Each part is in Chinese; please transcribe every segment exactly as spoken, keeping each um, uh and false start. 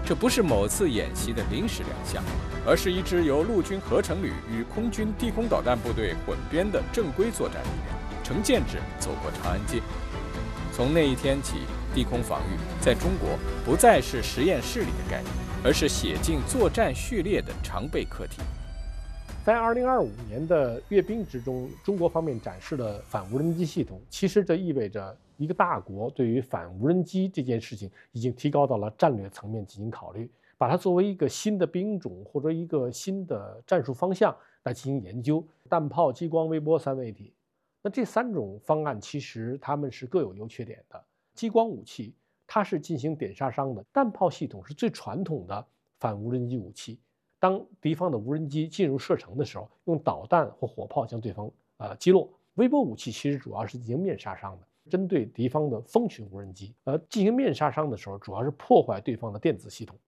这不是某次演习的临时亮相，而是一支由陆军合成旅与空军地空导弹部队混编的正规作战力量，乘建制走过长安街。从那一天起，地空防御在中国不再是实验室里的概念，而是写进作战序列的常备课题。 在二零二五年的阅兵之中，中国方面展示了反无人机系统，其实这意味着一个大国对于反无人机这件事情已经提高到了战略层面进行考虑，把它作为一个新的兵种或者一个新的战术方向来进行研究。弹炮、激光、微波三位体，那这三种方案其实它们是各有优缺点的。激光武器它是进行点杀伤的，弹炮系统是最传统的反无人机武器。当敌方的无人机进入射程的时候，用导弹或火炮将对方呃击落。微波武器其实主要是进行面杀伤的，针对敌方的蜂群无人机，而进行面杀伤的时候，主要是破坏对方的电子系统。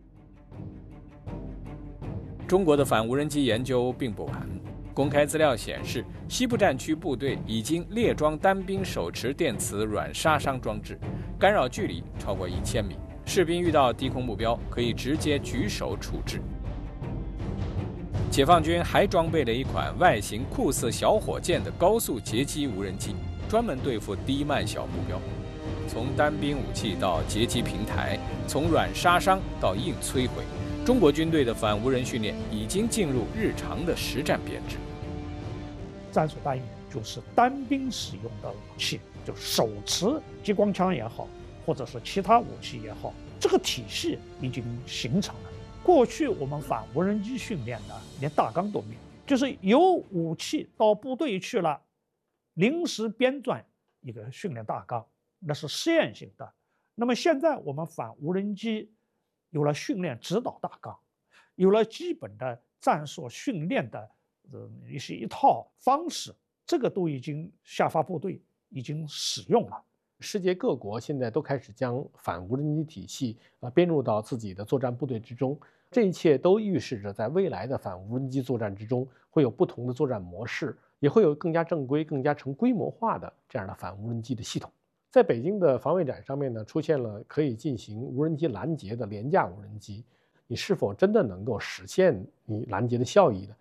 中国的反无人机研究并不晚。公开资料显示，西部战区部队已经列装单兵手持电磁软杀伤装置，干扰距离超过一千米，士兵遇到低空目标可以直接举手处置。解放军还装备了一款外形酷似小火箭的高速截击无人机，专门对付低慢小目标。从单兵武器到截击平台，从软杀伤到硬摧毁，中国军队的反无人训练已经进入日常的实战编制。 战术单元就是单兵使用的武器，就手持激光枪也好，或者是其他武器也好，这个体系已经形成了。过去我们反无人机训练呢，连大纲都没有，就是由武器到部队去了，临时编撰一个训练大纲，那是试验性的。那么现在我们反无人机有了训练指导大纲，有了基本的战术训练的呃一些一套方式，这个都已经下发部队已经使用了。 世界各国现在都开始将反无人机体系呃编入到自己的作战部队之中，这一切都预示着在未来的反无人机作战之中会有不同的作战模式，也会有更加正规、更加成规模化的这样的反无人机的系统。在北京的防卫展上面呢，出现了可以进行无人机拦截的廉价无人机，你是否真的能够实现你拦截的效益呢？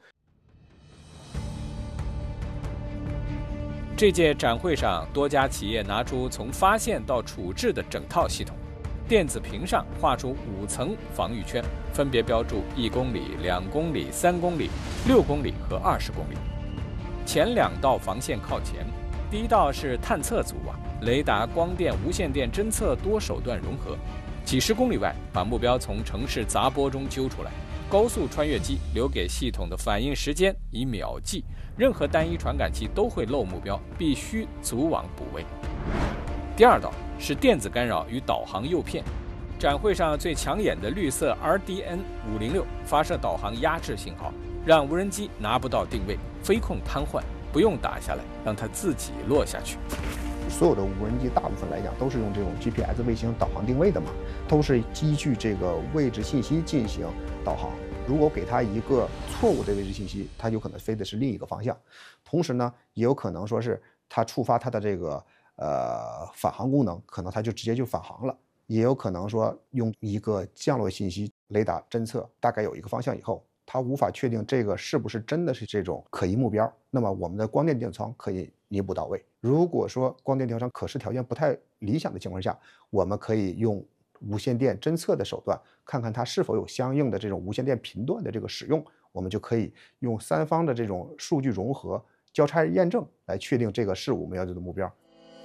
这届展会上，多家企业拿出从发现到处置的整套系统，电子屏上画出五层防御圈，分别标注一公里、两公里、三公里、六公里和二十公里。前两道防线靠前，第一道是探测组啊，雷达、光电、无线电侦测多手段融合，几十公里外把目标从城市杂波中揪出来。高速穿越机留给系统的反应时间以秒计，任何单一传感器都会漏目标，必须组网补位。第二道是电子干扰与导航诱骗，展会上最抢眼的绿色 R D N 五零六发射导航压制信号，让无人机拿不到定位，飞控瘫痪，不用打下来，让它自己落下去。 所有的无人机大部分来讲都是用这种 G P S 卫星导航定位的嘛，都是依据这个位置信息进行导航。如果给它一个错误的位置信息，它有可能飞的是另一个方向。同时呢，也有可能说是它触发它的这个呃返航功能，可能它就直接就返航了。也有可能说用一个降落信息雷达侦测，大概有一个方向以后，它无法确定这个是不是真的是这种可疑目标，那么我们的光电电舱可以弥补到位。如果说光电电舱可视条件不太理想的情况下，我们可以用无线电侦测的手段，看看它是否有相应的这种无线电频段的这个使用，我们就可以用三方的这种数据融合、交叉验证来确定这个是我们要的目标。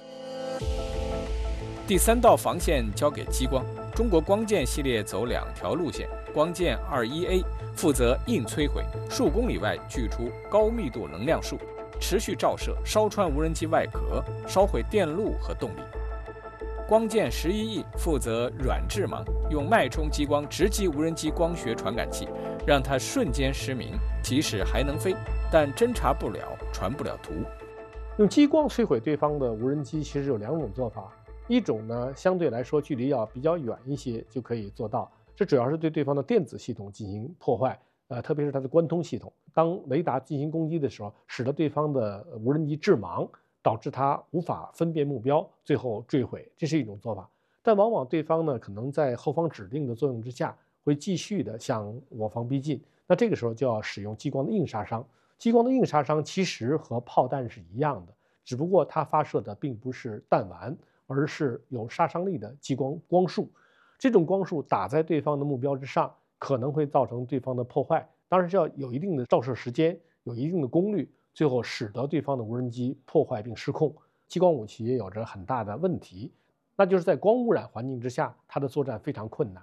第三道防线交给激光，中国光剑系列走两条路线，光剑 二一 A 负责硬摧毁，数公里外锯出高密度能量束，持续照射，烧穿无人机外壳，烧毁电路和动力。光剑十一 E 负责软致盲，用脉冲激光直击无人机光学传感器，让它瞬间失明，即使还能飞，但侦察不了，传不了图。 用激光摧毁对方的无人机，其实有两种做法。一种呢，相对来说距离要比较远一些就可以做到，这主要是对对方的电子系统进行破坏，呃，特别是它的关通系统。当雷达进行攻击的时候，使得对方的无人机致盲，导致它无法分辨目标，最后坠毁，这是一种做法。 但往往对方呢可能在后方指令的作用之下，会继续的向我方逼近。那这个时候就要使用激光的硬杀伤。激光的硬杀伤其实和炮弹是一样的，只不过它发射的并不是弹丸，而是有杀伤力的激光光束。这种光束打在对方的目标之上，可能会造成对方的破坏，当然是要有一定的照射时间，有一定的功率，最后使得对方的无人机破坏并失控。激光武器也有着很大的问题，那就是在光污染环境之下，它的作战非常困难。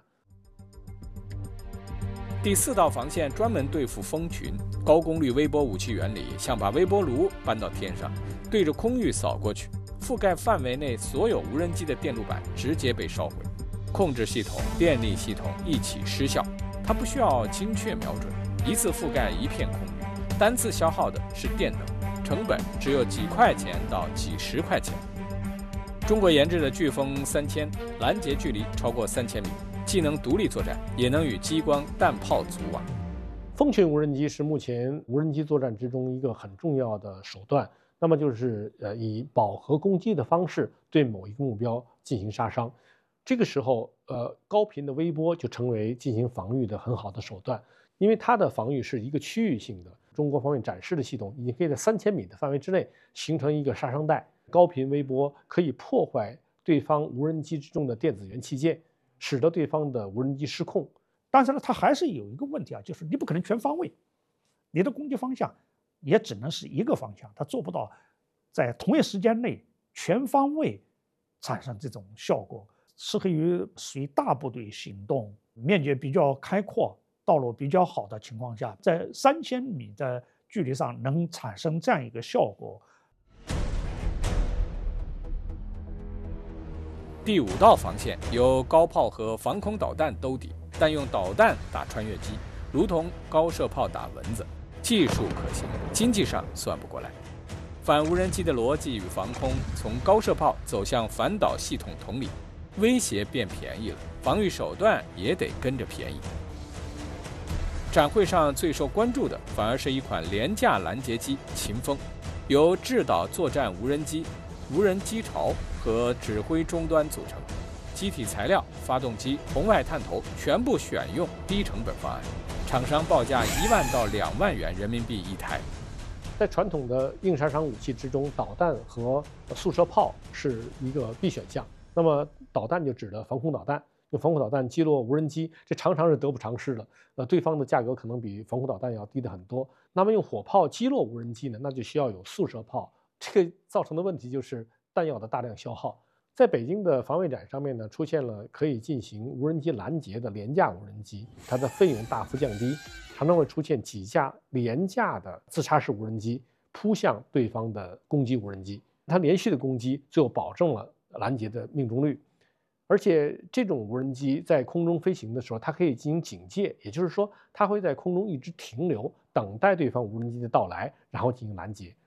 第四道防线专门对付蜂群，高功率微波武器原理像把微波炉搬到天上，对着空域扫过去，覆盖范围内所有无人机的电路板直接被烧毁，控制系统、电力系统一起失效。它不需要精确瞄准，一次覆盖一片空域，单次消耗的是电能，成本只有几块钱到几十块钱。中国研制的飓风三千，拦截距离超过三千米，既能独立作战，也能与激光弹炮组网。 蜂群无人机是目前无人机作战之中一个很重要的手段，那么就是呃以饱和攻击的方式对某一个目标进行杀伤。这个时候，呃，高频的微波就成为进行防御的很好的手段，因为它的防御是一个区域性的。中国方面展示的系统已经可以在三千米的范围之内形成一个杀伤带，高频微波可以破坏对方无人机之中的电子元器件，使得对方的无人机失控。 但是呢，它还是有一个问题啊，就是你不可能全方位，你的攻击方向也只能是一个方向，它做不到在同一时间内全方位产生这种效果。适合于属于大部队行动、面积比较开阔、道路比较好的情况下，在三千米的距离上能产生这样一个效果。 第五道防线由高炮和防空导弹兜底，但用导弹打穿越机，如同高射炮打蚊子，技术可行，经济上算不过来。反无人机的逻辑与防空从高射炮走向反导系统同理。威胁变便宜了，防御手段也得跟着便宜。展会上最受关注的反而是一款廉价拦截机“秦风”，由制导作战无人机、无人机巢和指挥终端组成，机体材料、发动机、红外探头全部选用低成本方案，厂商报价一万到两万元人民币一台。 在传统的硬杀伤武器之中，导弹和速射炮是一个必选项。那么导弹就指的防空导弹，用防空导弹击落无人机，这常常是得不偿失的。呃，对方的价格可能比防空导弹要低的很多。那么用火炮击落无人机呢，那就需要有速射炮，这个造成的问题就是弹药的大量消耗。在北京的防卫展上面呢，出现了可以进行无人机拦截的廉价无人机，它的费用大幅降低，常常会出现几架廉价的自杀式无人机扑向对方的攻击无人机，它连续的攻击最后保证了拦截的命中率。而且这种无人机在空中飞行的时候，它可以进行警戒，也就是说它会在空中一直停留，等待对方无人机的到来，然后进行拦截。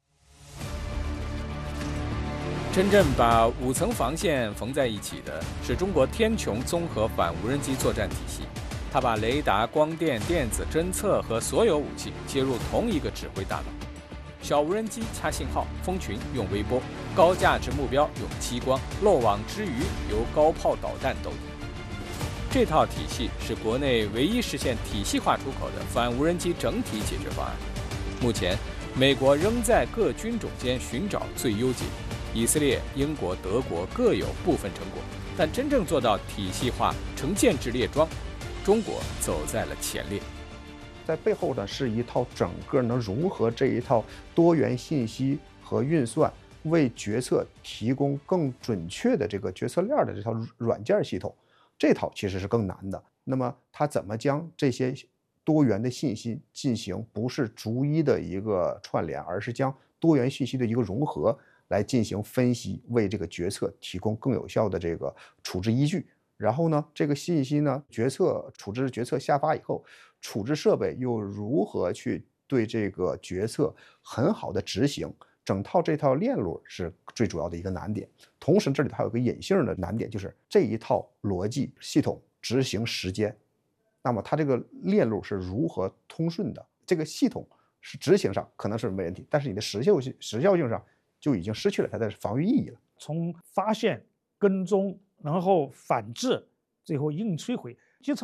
真正把五层防线缝在一起的是中国天穹综合反无人机作战体系，它把雷达、光电、电子侦测和所有武器接入同一个指挥大脑。小无人机掐信号，蜂群用微波，高价值目标用激光，漏网之鱼由高炮导弹兜底。这套体系是国内唯一实现体系化出口的反无人机整体解决方案。目前，美国仍在各军种间寻找最优解，以色列、英国、德国各有部分成果，但真正做到体系化、成建制列装，中国走在了前列。 在背后呢，是一套整个能融合这一套多元信息和运算，为决策提供更准确的这个决策链的这套软件系统。这套其实是更难的。那么它怎么将这些多元的信息进行不是逐一的一个串联，而是将多元信息的一个融合来进行分析，为这个决策提供更有效的这个处置依据。然后呢，这个信息呢，决策处置决策下发以后，处置设备又如何去对这个决策很好的执行？整套这套链路是最主要的一个难点。同时，这里头还有个隐性的难点，就是这一套逻辑系统执行时间，那么它这个链路是如何通顺的？这个系统是执行上可能是没问题，但是你的时效性、时效性上就已经失去了它的防御意义了。 从发现、跟踪、 然后反制，最后硬摧毁，